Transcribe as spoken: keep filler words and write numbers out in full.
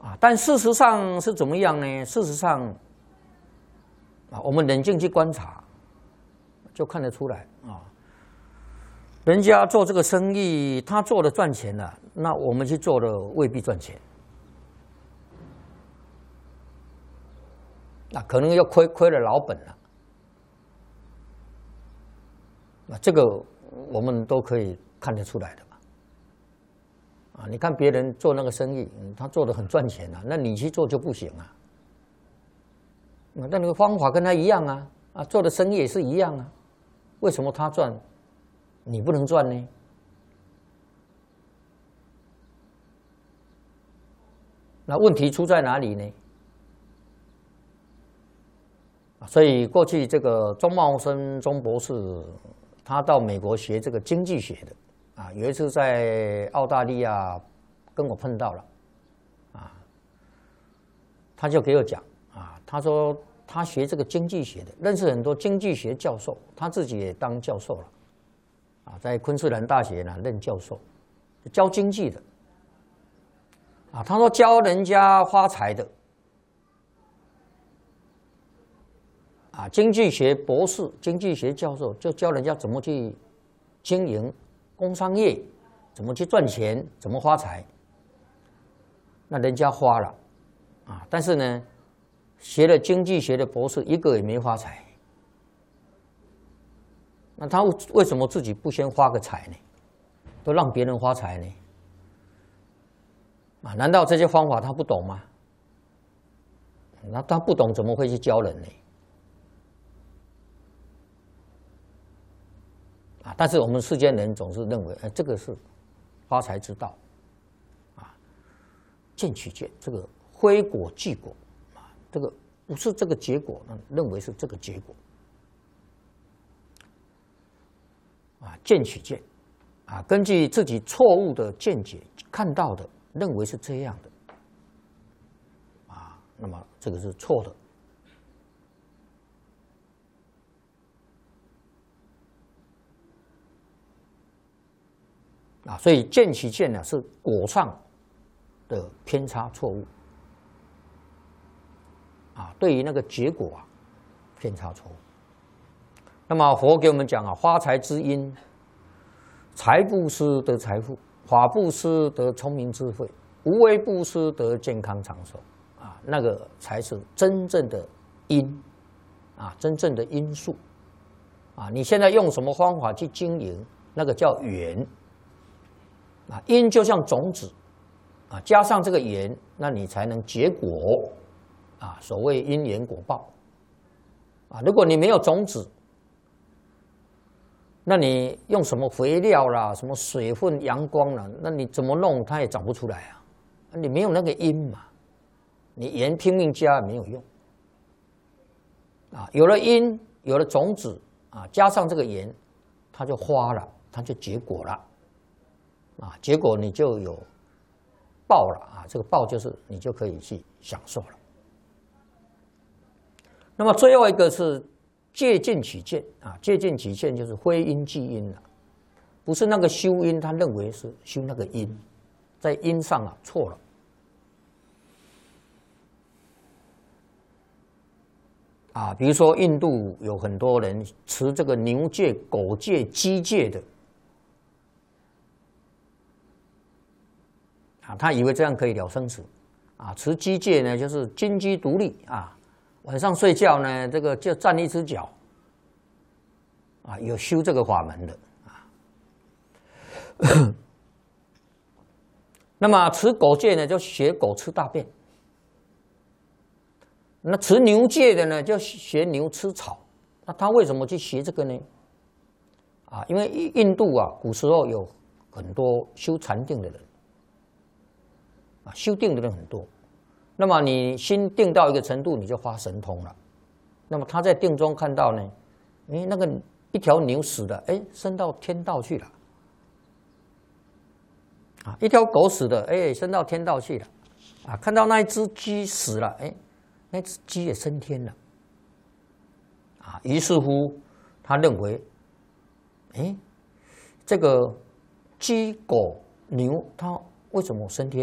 啊，但事实上是怎么样呢？事实上，啊，我们冷静去观察，就看得出来啊。人家做这个生意，他做的赚钱了，那我们去做的未必赚钱，那可能要亏亏了老本了。那这个我们都可以看得出来的嘛。啊，你看别人做那个生意，嗯、他做的很赚钱啊，那你去做就不行啊。那那个方法跟他一样啊，啊，做的生意也是一样啊，为什么他赚？你不能赚呢？那问题出在哪里呢？所以过去这个钟茂生钟博士，他到美国学这个经济学的，啊，有一次在澳大利亚跟我碰到了，啊，他就给我讲，啊，他说他学这个经济学的，认识很多经济学教授，他自己也当教授了。啊，在昆士兰大学呢任教授，教经济的。啊，他说教人家发财的，啊，经济学博士、经济学教授就教人家怎么去经营工商业，怎么去赚钱，怎么发财。那人家花了，啊，但是呢，学了经济学的博士一个也没发财。那他为什么自己不先发个财呢？都让别人发财呢？啊，难道这些方法他不懂吗？那他不懂怎么会去教人呢？啊，但是我们世间人总是认为，哎，这个是发财之道，啊，见取见，这个非果即果，啊，这个不是这个结果，那认为是这个结果。啊，见取见，啊，根据自己错误的见解看到的，认为是这样的，啊，那么这个是错的。啊，所以见取见呢是果上的偏差错误，啊，对于那个结果啊偏差错误。那么佛给我们讲啊，发财之因，财布施得财富，法布施得聪明智慧，无为布施得健康长寿，啊，那个才是真正的因，啊，真正的因素，啊，你现在用什么方法去经营，那个叫缘，啊，因就像种子，啊，加上这个缘，那你才能结果，啊，所谓因缘果报，啊，如果你没有种子，那你用什么肥料啦，什么水分、阳光啦，那你怎么弄它也长不出来啊？你没有那个因嘛，你盐拼命加也没有用啊。有了因，有了种子啊，加上这个盐，它就花了，它就结果了啊。结果你就有报了啊，这个报就是你就可以去享受了。那么最后一个是借鉴取见啊，借鉴取见就是非因即因了，不是那个修因，他认为是修那个因，在因上啊错了。啊，比如说印度有很多人持这个牛戒、狗戒、鸡戒的，啊，他以为这样可以了生死，啊，持鸡戒呢就是金鸡独立啊。晚上睡觉呢，这个就站一只脚，啊，有修这个法门的啊。那么持狗戒呢，就学狗吃大便；那持牛戒的呢，就学牛吃草。那他为什么去学这个呢？啊，因为印度啊，古时候有很多修禅定的人，啊，修定的人很多。那么你心定到一个程度，你就发神通了。那么他在定中看到呢，哎，那个一条牛死了，哎，升到天道去了。啊，一条狗死的，哎，升到天道去了。啊，看到那一只鸡死了，哎，那只鸡也升天了。啊，于是乎，他认为，哎，这个鸡、狗、牛，它为什么升天？